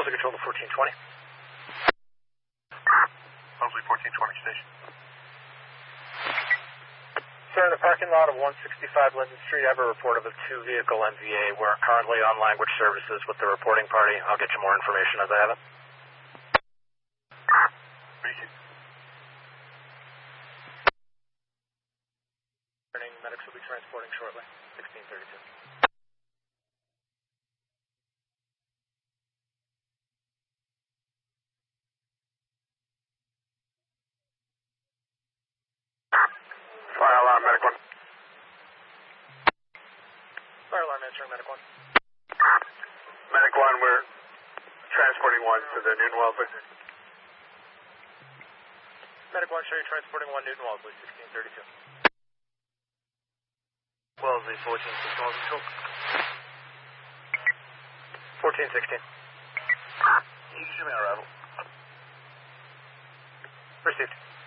Wellesley Control to 1420. Wellesley 1420 station. Sir, in the parking lot of 165 Linden Street, I have a report of a two-vehicle MVA. We're currently on language services with the reporting party. I'll get you more information as I have it. Medics will be transporting shortly. 1632. Fire alarm, Medic 1. Fire alarm answering, Medic 1. Medic 1, we're transporting one to the Newton Wellesley. Medic 1, show you transporting 1 Newton Wellesley, 1632. Wellesley 1416, Wellesley 1416. You should be on arrival. Received.